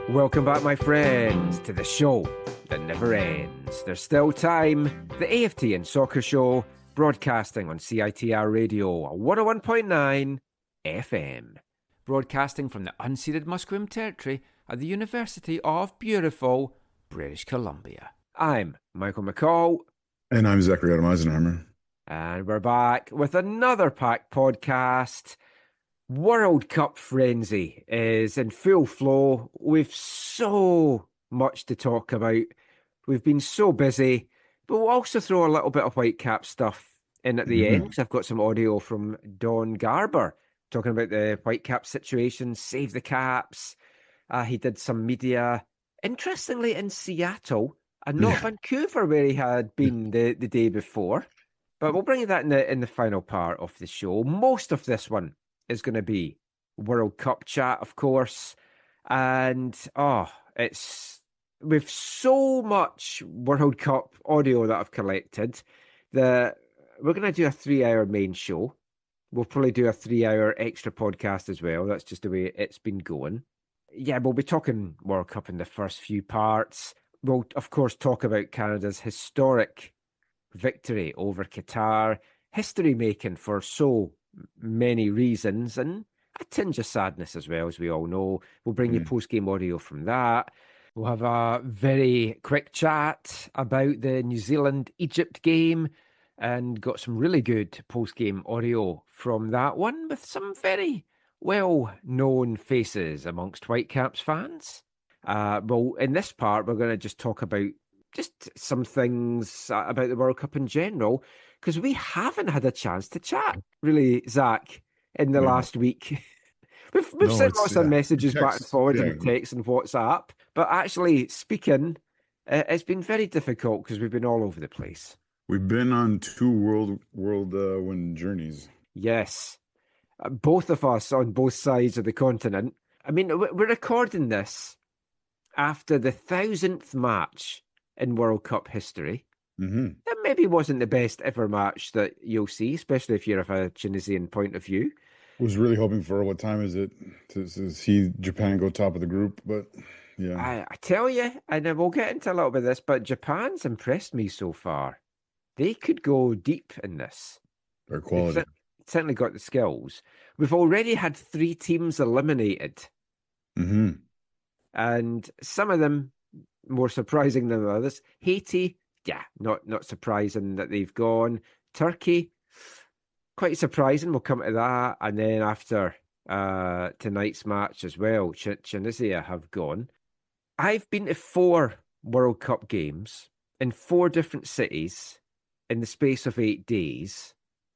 Welcome back, my friends, to the show that never ends. There's still time. The AFT and Soccer Show, broadcasting on CITR Radio 101.9 FM. Broadcasting from the unceded Musqueam territory at the University of beautiful British Columbia. I'm Michael McCall. And I'm Zachary Adam Eisenheimer. And we're back with another packed podcast. World Cup frenzy is in full flow. We've so much to talk about. We've been so busy, but we'll also throw a little bit of Whitecap stuff in at the end, because I've got some audio from Don Garber talking about the Whitecap situation, Save the Caps. He did some media, interestingly, in Seattle and not Vancouver, where he had been the day before. But we'll bring you that in the final part of the show. Most of this one is going to be World Cup chat, of course. And, with so much World Cup audio that I've collected, that we're going to do a 3-hour main show. We'll probably do a 3-hour extra podcast as well. That's just the way it's been going. Yeah, we'll be talking World Cup in the first few parts. We'll, of course, talk about Canada's historic victory over Qatar, history making for so many reasons, and a tinge of sadness as well, as we all know. We'll bring you post-game audio from that. We'll have a very quick chat about the New Zealand-Egypt game and got some really good post-game audio from that one with some very well-known faces amongst Whitecaps fans. Well, in this part, we're going to just talk about just some things about the World Cup in general, because we haven't had a chance to chat, really, Zach, in the last week. We've sent lots of messages back and forward in text and WhatsApp, but actually speaking, it's been very difficult because we've been all over the place. We've been on two whirlwind journeys. Yes. Both of us on both sides of the continent. I mean, we're recording this after the 1,000th match in World Cup history. That maybe wasn't the best ever match that you'll see, especially if you're of a Tunisian point of view. Was really hoping for, what time is it, to see Japan go top of the group, but yeah. I tell you, and then we'll get into a little bit of this, but Japan's impressed me so far. They could go deep in this. Their quality. They've certainly got the skills. We've already had 3 teams eliminated. And some of them more surprising than others. Haiti, not surprising that they've gone. Turkey, quite surprising. We'll come to that. And then after tonight's match as well, Tunisia have gone. I've been to 4 World Cup games in 4 different cities in the space of 8 days.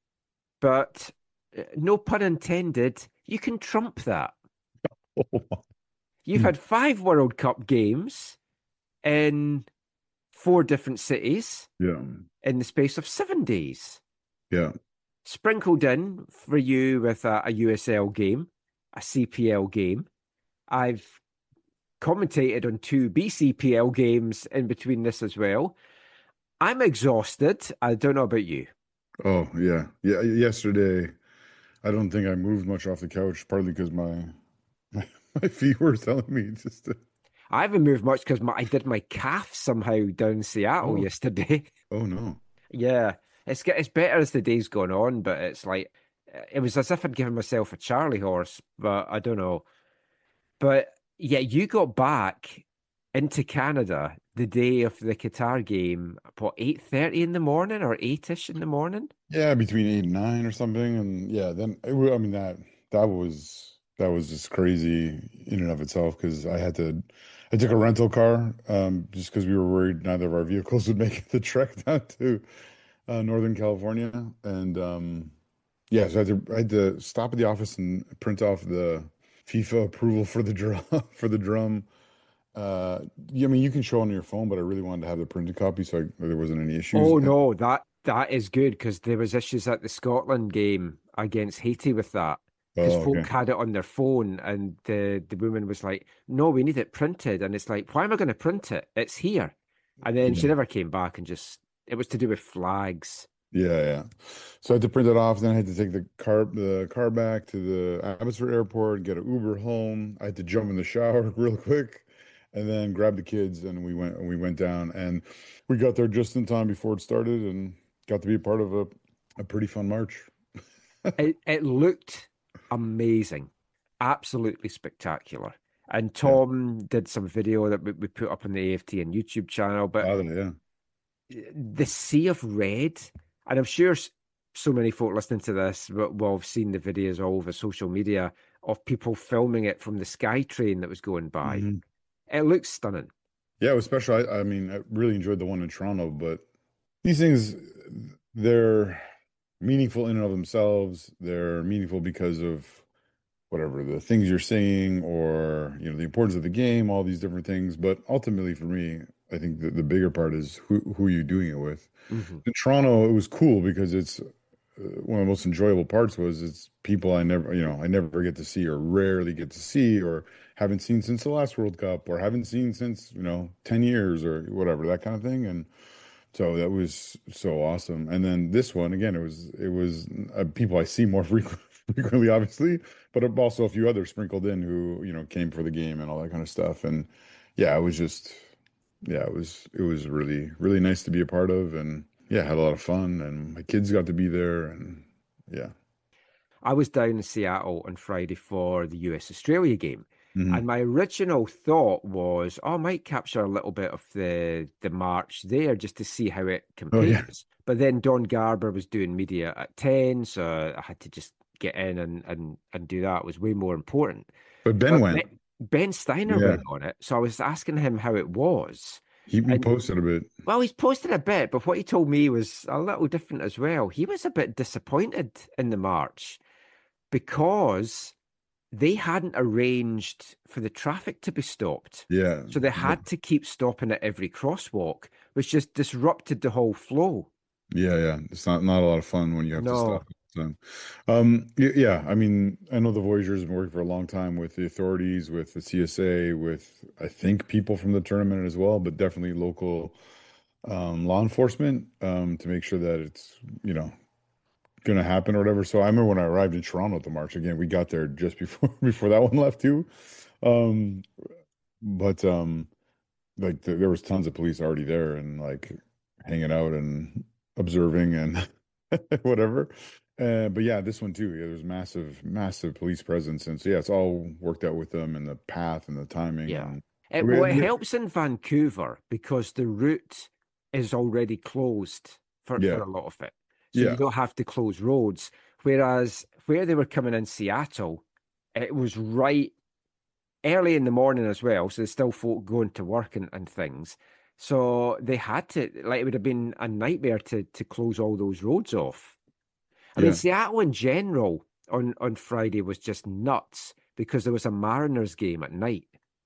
But no pun intended, you can trump that. You've had 5 World Cup games in 4 different cities in the space of 7 days. Yeah. Sprinkled in for you with a USL game, a CPL game. I've commentated on 2 BCPL games in between this as well. I'm exhausted. I don't know about you. Oh, yeah. Yeah. Yesterday, I don't think I moved much off the couch, partly because my feet were telling me just to... I haven't moved much because I did my calf somehow down in Seattle yesterday. Oh, no. Yeah. It's better as the day's gone on, but it's like, it was as if I'd given myself a Charlie horse, but I don't know. But yeah, you got back into Canada the day of the Qatar game, what, 8:30 in the morning or 8-ish in the morning? Yeah, between 8 and 9 or something. And yeah, then, I mean, that was just crazy in and of itself, because I took a rental car just because we were worried neither of our vehicles would make the trek down to Northern California. And so I had to stop at the office and print off the FIFA approval for the drum. I mean, you can show on your phone, but I really wanted to have the printed copy so there wasn't any issues. Oh, no, that is good, because there was issues at the Scotland game against Haiti with that. Because folk had it on their phone, and the woman was like, no, we need it printed. And it's like, why am I going to print it? It's here. And then she never came back, and it was to do with flags. Yeah. So I had to print it off. Then I had to take the car back to the Abbotsford airport, get an Uber home. I had to jump in the shower real quick. and then grabbed the kids and we went down and we got there just in time before it started and got to be a part of a pretty fun march. It looked amazing, absolutely spectacular. And Yeah. Tom did some video that we put up on the AFTN YouTube channel, but Yeah. the sea of red, and I'm sure so many folk listening to this will have seen the videos all over social media of people filming it from the SkyTrain that was going by. Mhm. It looks stunning. Yeah, it was special. I mean, I really enjoyed the one in Toronto, but these things, they're meaningful in and of themselves. They're meaningful because of whatever the things you're saying or, the importance of the game, all these different things. But ultimately, for me, I think the bigger part is who you're doing it with. Hmm. In Toronto, it was cool because it's one of the most enjoyable parts was it's people I never get to see or rarely get to see or haven't seen since the last World Cup or haven't seen since 10 years or whatever, that kind of thing. And so that was so awesome. And then this one again, it was people I see more frequently, obviously, but also a few others sprinkled in who came for the game and all that kind of stuff. And yeah, it was just yeah, it was really really nice to be a part of, and yeah, had a lot of fun, and my kids got to be there, and yeah. I was down in Seattle on Friday for the US Australia game. Hmm. And my original thought was, oh, I might capture a little bit of the march there just to see how it Oh yeah, compares. But then Don Garber was doing media at 10, so I had to just get in and do that. It was way more important. but Ben But went. Ben Steiner Yeah, went on it, so I was asking him how it was. he And posted a bit. well, he's posted a bit, but what he told me was a little different as well. He was a bit disappointed in the march because they hadn't arranged for the traffic to be stopped. Yeah, So they but had to keep stopping at every crosswalk, which just disrupted the whole flow. yeah, it's not a lot of fun when you have to stop. No, So, yeah, I mean, I know the Voyageurs have been working for a long time with the authorities, with the CSA, with I think people from the tournament as well, but definitely local law enforcement to make sure that it's going to happen or whatever. So I remember when I arrived in Toronto at the march again, we got there just before before that one left too. Um, but like there was tons of police already there and like hanging out and observing and whatever. But yeah, this one too. Yeah, there's massive police presence, and so yeah, it's all worked out with them and the path and the timing yeah. and Well, it yeah, helps in Vancouver because the route is already closed yeah, for a lot of it. So you yeah, don't have to close roads. Whereas where they were coming in Seattle, it was right early in the morning as well. So there's still folk going to work and things. So they had to, like, it would have been a nightmare to close all those roads off. I mean, yeah. Seattle in general on Friday was just nuts because there was a Mariners game at night.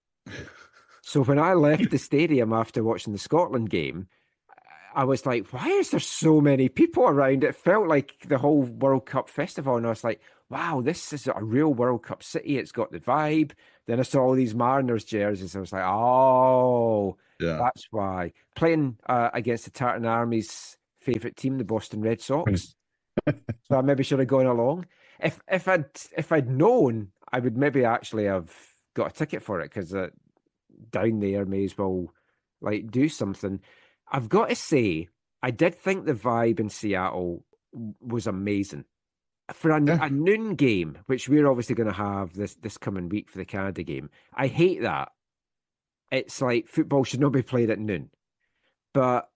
So when I left the stadium after watching the Scotland game, I was like, why is there so many people around? It felt like the whole World Cup festival. And I was like, wow, this is a real World Cup city. It's got the vibe. Then I saw all these Mariners jerseys. I was like, oh, Yeah. that's why. Playing against the Tartan Army's favorite team, the Boston Red Sox. So I maybe should have gone along. If I'd known, I would maybe actually have got a ticket for it because down there may as well like do something. I've got to say, I did think the vibe in Seattle was amazing for Yeah. a noon game, which we're obviously going to have this coming week for the Canada game. I hate that. It's like football should not be played at noon, but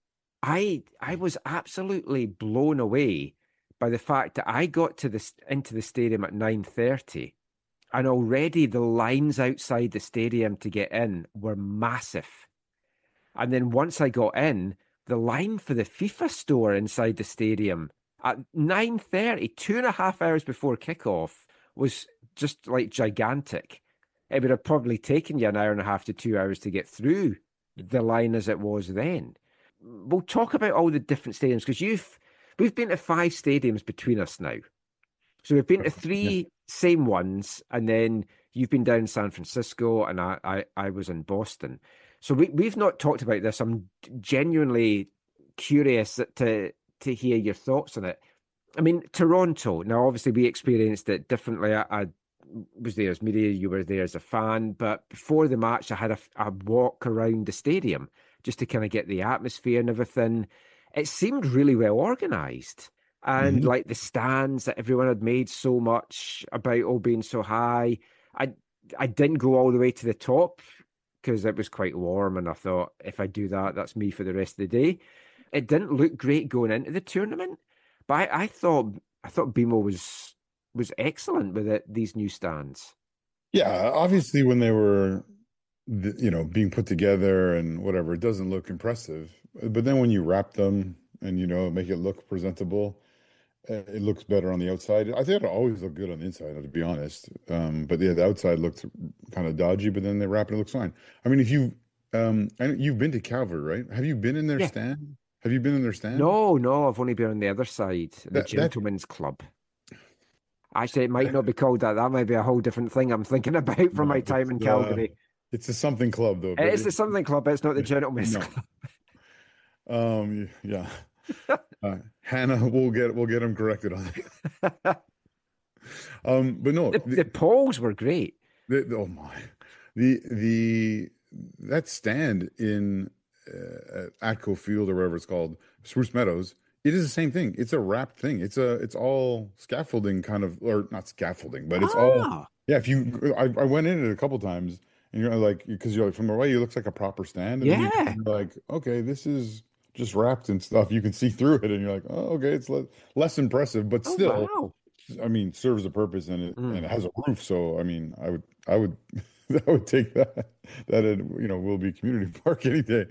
I was absolutely blown away by the fact that I got to this into the stadium at 9:30 and already the lines outside the stadium to get in were massive. And then once I got in, the line for the FIFA store inside the stadium at 9:30, 2.5 hours before kickoff, was just like gigantic. It would have probably taken you an hour and a half to 2 hours to get through the line as it was then. We'll talk about all the different stadiums because we've been to 5 stadiums between us now. So we've been to Yeah. three same ones, and then you've been down in San Francisco, and I was in Boston. So we've not talked about this. I'm genuinely curious to hear your thoughts on it. I mean, Toronto. Now, obviously, we experienced it differently. was there as media, you were there as a fan. But before the match, I had a walk around the stadium just to kind of get the atmosphere and everything. It seemed really well organized. And Hmm. like the stands that everyone had made so much about all being so high. I I didn't go all the way to the top because it was quite warm, and I thought if I do that, that's me for the rest of the day. It didn't look great going into the tournament, but I thought BMO was excellent with these new stands. Yeah, obviously when they were, being put together and whatever, it doesn't look impressive. But then when you wrap them and, make it look presentable, it looks better on the outside. I think it always looked good on the inside, to be honest. But yeah, the outside looked kind of dodgy, but then they wrap it, it looks fine. I mean, I know you've been to Calvary, right? Have you been in their Yeah. stand? Have you been in their stand? No, no, I've only been on the other side, the That Gentlemen's Club. Actually, it might not be called that. That might be a whole different thing I'm thinking about from my no, time in Calgary. it's a something club though, It but is the something club, it's not the Gentlemen's no. Club. Yeah. Hannah, we'll get him corrected on it. But no, The polls were great. oh my, the that stand in Atco Field or whatever it's called, Spruce Meadows, it is the same thing. It's a wrapped thing. It's all scaffolding kind of, or not scaffolding, but it's all, Ah, yeah. I went in it a couple times, and you're like, because you're like from away, it looks like a proper stand, and then you yeah. come in, like, okay, this is just wrapped and stuff. You can see through it, and you're like, oh, okay, it's less impressive, but Oh, still. wow. I mean, serves a purpose and it Mm. has a roof. So I mean, I would I would take that at will be community park any day.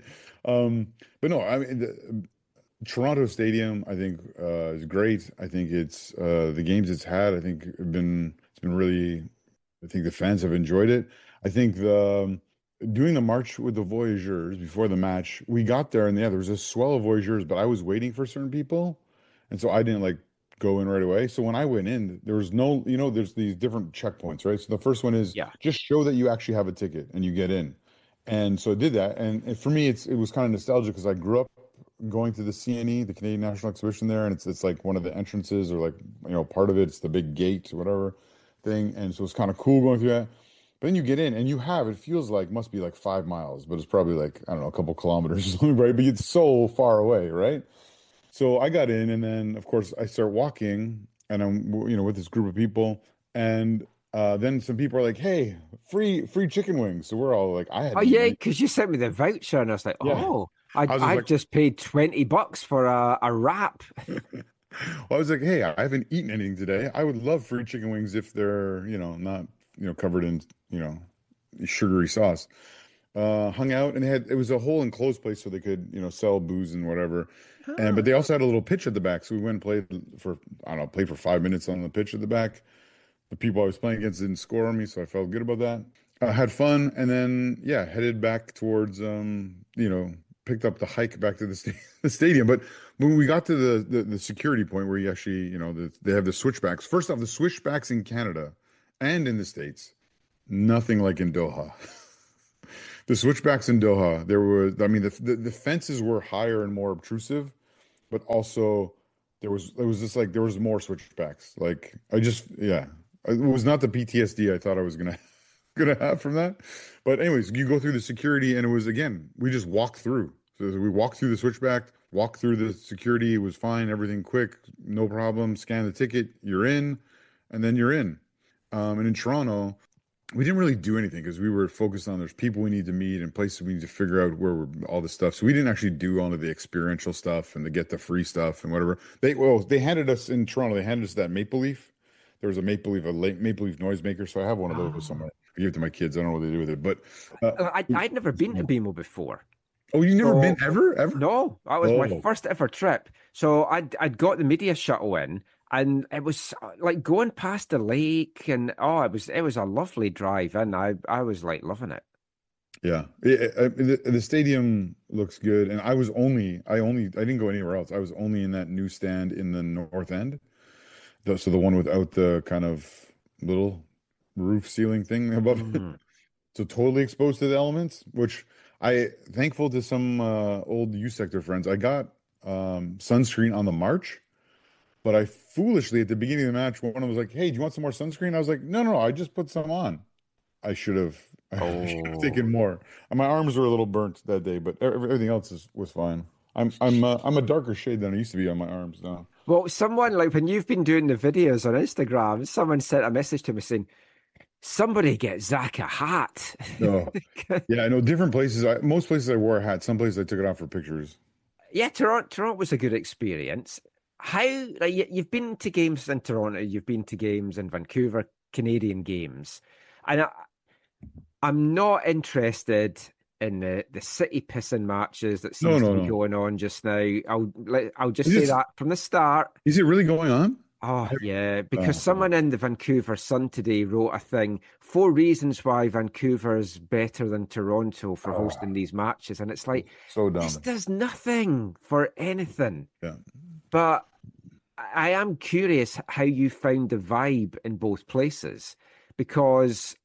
But no, I mean the Toronto Stadium I think is great. I think it's the games it's had. I think it's been really. I think the fans have enjoyed it. I think the doing the march with the Voyageurs before the match, we got there and yeah, there was a swell of Voyageurs, but I was waiting for certain people, and so I didn't like go in right away. So when I went in, there was no, there's these different checkpoints, right? So the first one is Yeah. just show that you actually have a ticket and you get in. And so I did that, and for me, it was kind of nostalgic because I grew up going to the CNE, the Canadian National Exhibition there, and it's like one of the entrances or like part of it. It's the big gate, whatever thing, and so it's kind of cool going through that. But then you get in and it feels like must be like 5 miles, but it's probably like, I don't know, a couple kilometers or something, right? But it's so far away, right? So I got in and then of course I start walking and I'm, with this group of people and then some people are like, hey, free chicken wings. So we're all like, I Oh, hadn't eaten yeah, any. because you sent me the voucher, and I was like, Yeah. oh, I was just I've like, just paid $20 for a wrap. well, I was like, hey, I haven't eaten anything today. I would love free chicken wings if they're, not, covered in, sugary sauce. Hung out and it was a whole enclosed place so they could, sell booze and whatever. But Ah. they also had a little pitch at the back. So we went and played for, I don't know, played for 5 minutes on the pitch at the back. The people I was playing against didn't score on me, so I felt good about that. Had fun and then, yeah, headed back towards, picked up the hike back to the, the stadium. But when we got to the security point where you actually, they have the switchbacks. First off, the switchbacks in Canada and in the States, nothing like in Doha. The switchbacks in Doha, I mean, the fences were higher and more obtrusive, but also it was just like there was more switchbacks. Like yeah, it was not the PTSD I thought I was gonna gonna have from that. But anyways, you go through the security, and it was again, we just walked through. So we walked through the switchback, walked through the security. It was fine, everything quick, no problem. Scan the ticket, you're in, and then you're in. And in Toronto, we didn't really do anything because we were focused on there's people we need to meet and places we need to figure out where all this stuff. So we didn't actually do all of the experiential stuff and to get the free stuff and whatever. They handed us in Toronto. They handed us that Maple Leaf. There was a Maple Leaf, Maple Leaf noisemaker. So I have one of those Ah. somewhere. I give it to my kids. I don't know what they do with it, but uh, I'd never been to BMO before. oh, you've never been So ever? no, that was my Oh, first ever trip. So I'd got the media shuttle in, and it was like going past the lake, and oh, it was a lovely drive in. I was like loving it. yeah. The stadium looks good, and I didn't go anywhere else. I was only in that new stand in the north end. So the one without the kind of little roof ceiling thing above it. Mm. So totally exposed to the elements, which I thankful to some old U sector friends. I got sunscreen on the march, But I foolishly at the beginning of the match, one of them was like, "Hey, do you want some more sunscreen?" I was like, "No, no, no, I just put some on." I should have Oh. taken more. And my arms were a little burnt that day, but everything else was fine. I'm a darker shade than I used to be on my arms now. Well, someone like when you've been doing the videos on Instagram, someone sent a message to me saying, somebody get Zach a hat. No, yeah, I know different places. Most places I wore a hat. Some places I took it off for pictures. Yeah, Toronto was a good experience. How like, you've been to games in Toronto, you've been to games in Vancouver, Canadian games, and I'm not interested in the city pissing matches that No, seems to no, be no. going on just now. I'll just say Is it that from the start. is it really going on? Oh, yeah, because Okay. someone in the Vancouver Sun today wrote a thing, 4 reasons why Vancouver's better than Toronto for hosting Ah, these matches. And it's like, so this dumb. does nothing for anything. Yeah. But I am curious how you found the vibe in both places because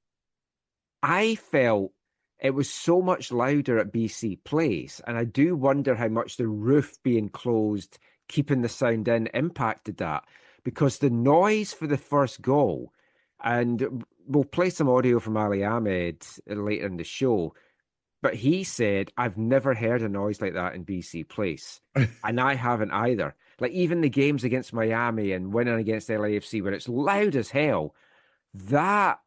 I felt it was so much louder at BC Place. And I do wonder how much the roof being closed, keeping the sound in, impacted that because the noise for the first goal, and we'll play some audio from Ali Ahmed later in the show, but he said, I've never heard a noise like that in BC Place. And I haven't either. Like even the games against Miami and winning against LAFC, where it's loud as hell, that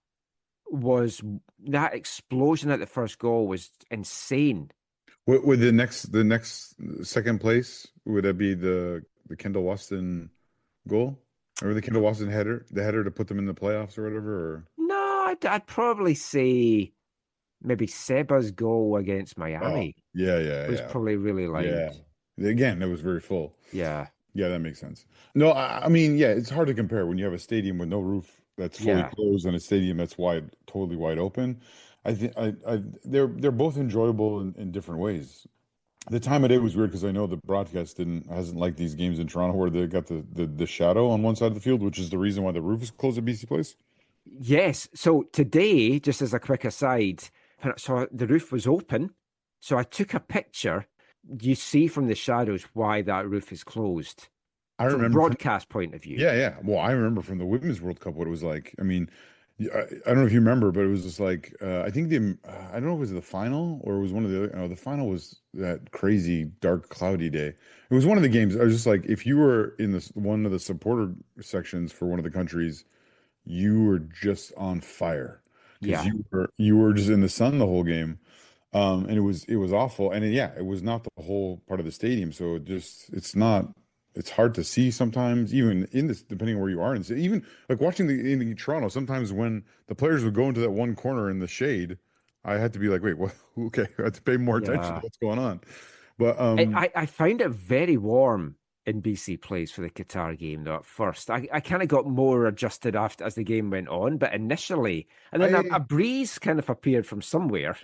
was that explosion at the first goal was insane. What would the next second place would that be the Kendall Waston goal? Or the Kendall Waston header, the header to put them in the playoffs or whatever? Or No, I'd probably say maybe Seba's goal against oh, Miami yeah, yeah, was yeah. probably really loud. Yeah. Again, that was very full. Yeah, Yeah, that makes sense. No, I mean, yeah, it's hard to compare when you have a stadium with no roof that's fully yeah, closed and a stadium that's totally wide open. I think they're both enjoyable in different ways. The time of day was weird because I know the broadcast didn't hasn't liked these games in Toronto where they got the shadow on one side of the field, which is the reason why the roof is closed at BC Place. yes. So today, just as a quick aside, when I saw the roof was open, so I took a picture. You see from the shadows why that roof is closed I from remember from broadcast point of view. yeah, yeah. Well, I remember from the Women's World Cup what it was like. I mean, I don't know if you remember, but it was just like I think I don't know if it was the final or it was one of the other. No, the final was that crazy dark cloudy day. It was one of the games. I was just like, if you were in this one of the supporter sections for one of the countries, you were just on fire because Yeah, you were just in the sun the whole game. And it was awful. And yeah, it was not the whole part of the stadium. So it's not, it's hard to see sometimes, even in this, depending on where you are. And so even like watching in Toronto, sometimes when the players would go into that one corner in the shade, I had to be like, wait, what? Okay, I had to pay more attention to yeah. what's going on. But I found it very warm in BC Place for the Qatar game though at first. I kind of got more adjusted after as the game went on, but initially, and then a I breeze kind of appeared from somewhere.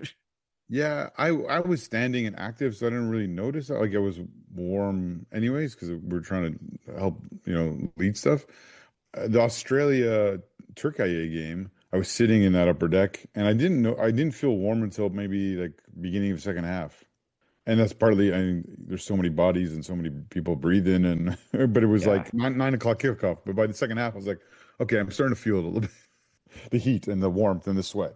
yeah, I was standing and active, so I didn't really notice it. Like it was warm anyways because we're trying to help, lead stuff. The Australia Turkey game, I was sitting in that upper deck, and I didn't feel warm until maybe like beginning of the second half. And that's partly, I mean, there's so many bodies and so many people breathing, and but it was Yeah. like 9 o'clock kickoff. But by the second half, I was like, okay, I'm starting to feel it a little bit, the heat and the warmth and the sweat.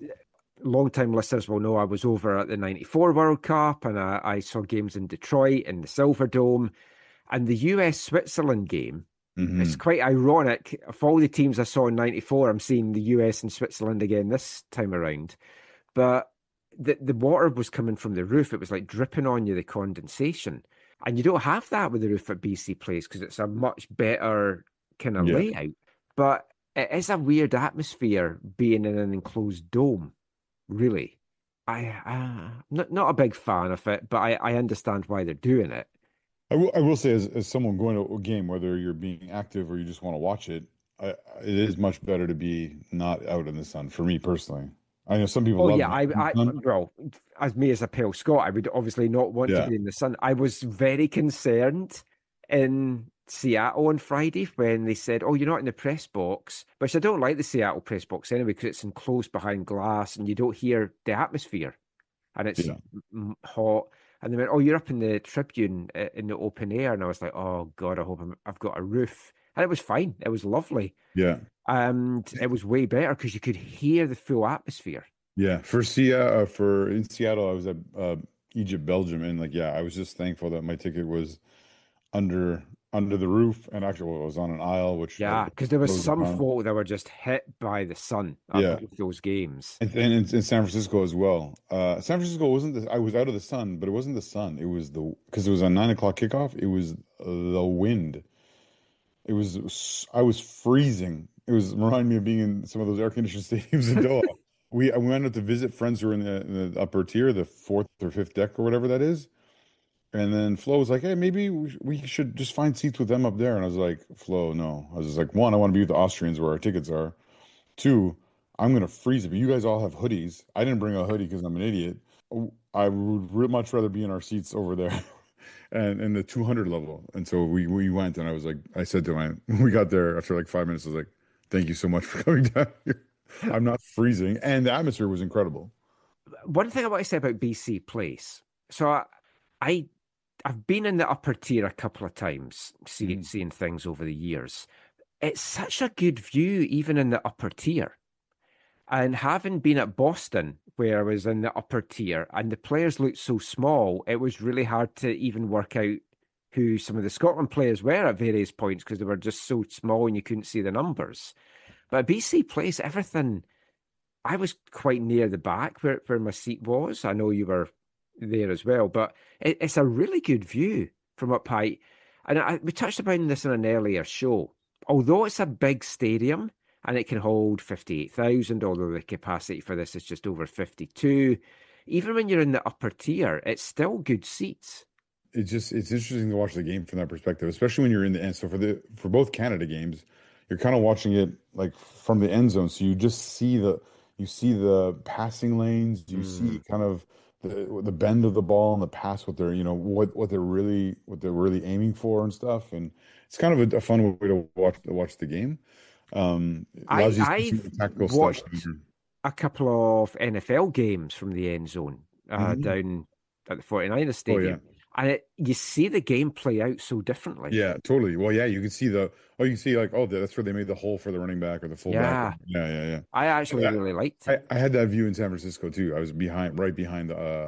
Long-time listeners will know I was over at the 94 World Cup and I saw games in Detroit in the Silver Dome and the US Switzerland game. It's Hmm. quite ironic. Of all the teams I saw in 94, I'm seeing the US and Switzerland again this time around. But the water was coming from the roof. It was like dripping on you, the condensation. And you don't have that with the roof at BC Place because it's a much better kind of Yeah. layout. But it is a weird atmosphere being in an enclosed dome, really. Not a big fan of it, but I understand why they're doing it. I will say, as someone going to a game, whether you're being active or you just want to watch it, it is much better to be not out in the sun for me personally. I know some people Oh love yeah, being in the sun. well, as me as a pale Scot, I would obviously not want to Yeah. be in the sun. I was very concerned in Seattle on Friday when they said, "Oh, you're not in the press box," which I don't like the Seattle press box anyway because it's enclosed behind glass and you don't hear the atmosphere and it's Yeah. hot. And they went, "Oh, you're up in the Tribune in the open air." And I was like, "Oh God, I hope I've got a roof." And it was fine. It was lovely. Yeah. And it was way better because you could hear the full atmosphere. Yeah. For in Seattle, I was at Egypt, Belgium, and like, yeah, I was just thankful that my ticket was under under the roof, and actually, well, it was on an aisle, which Yeah, because there was blows some down. folk that were just hit by the sun at Yeah. both those games. And in San Francisco as well. San Francisco wasn't I was out of the sun, but it wasn't the sun. It was because it was a 9 o'clock kickoff. It was the wind. I was freezing. It was reminding me of being in some of those air conditioned stadiums in Doha. We went out to visit friends who were in the upper tier, the fourth or fifth deck or whatever that is. And then Flo was like, "Hey, maybe we should just find seats with them up there." And I was like, "Flo, no." I was just like, one, I want to be with the Austrians where our tickets are. Two, I'm gonna freeze it. But you guys all have hoodies. I didn't bring a hoodie because I'm an idiot. I would much rather be in our seats over there, and in the 200 level. And so we went, and I was like, I said to my, when we got there after like 5 minutes, I was like, "Thank you so much for coming down here. I'm not freezing," and the atmosphere was incredible. One thing I want to say about BC Place. So I I've been in the upper tier a couple of times, seeing things over the years. It's such a good view, even in the upper tier. And having been at Boston, where I was in the upper tier, and the players looked so small, it was really hard to even work out who some of the Scotland players were at various points because they were just so small and you couldn't see the numbers. But at BC Place, everything, I was quite near the back where my seat was. I know you were there as well, but it's a really good view from up high. And we touched upon this in an earlier show. Although it's a big stadium and it can hold 58,000, although the capacity for this is just over 52, even when you're in the upper tier, it's still good seats. It's interesting to watch the game from that perspective, especially when you're in the end. So for both Canada games, you're kind of watching it like from the end zone. So you see the passing lanes, you see kind of the bend of the ball and the pass, what they're what they're really aiming for and stuff. And it's kind of a fun way to watch the game. It allows you to see some of the I've tactical watched stuff. a couple of NFL games from the end zone down at the 49ers Oh yeah. Stadium. And you see the game play out so differently. Yeah, totally. Well, yeah, you can see you can see like, oh, that's where they made the hole for the running back or the fullback. Yeah, Yeah. I actually really liked it. I had that view in San Francisco too. I was right behind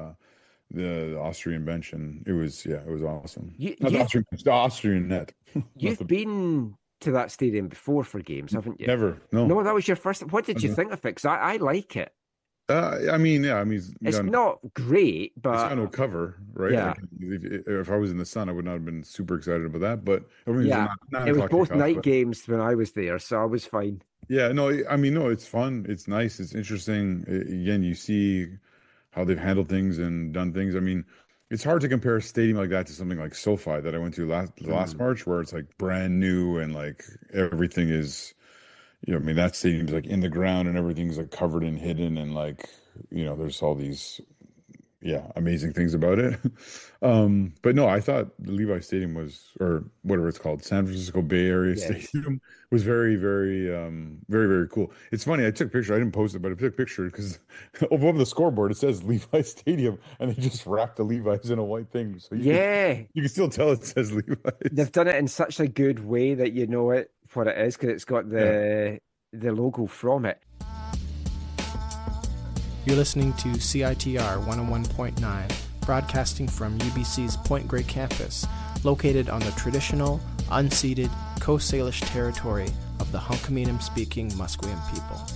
the Austrian bench, and it was awesome. Not the Austrian bench, the Austrian net. You've been to that stadium before for games, haven't you? Never, no. No, that was your first. What did you think of it? Because I like it. I mean, yeah, I mean, It's not great, but it's got no cover, right? Yeah. Like, if I was in the sun, I would not have been super excited about that. But I mean, yeah, nine it was o'clock both kickoff, night but- games when I was there, so I was fine. Yeah, no, I mean, no, it's fun. It's nice. It's interesting. Again, you see how they've handled things and done things. I mean, it's hard to compare a stadium like that to something like SoFi that I went to last March, where it's like brand new and like everything is, I mean, that stadium's like in the ground and everything's like covered and hidden and like, there's all these, amazing things about it. But no, I thought the Levi Stadium or whatever it's called, San Francisco Bay Area Yes. Stadium was very, very, very, very cool. It's funny. I took a picture. I didn't post it, but I took a picture because above the scoreboard, it says Levi Stadium and they just wrapped the Levi's in a white thing. So you can still tell it says Levi's. They've done it in such a good way that you know what it is because it's got the logo from it. You're listening to CITR 101.9, broadcasting from UBC's Point Grey campus, located on the traditional, unceded Coast Salish territory of the Hunkaminam-speaking Musqueam people.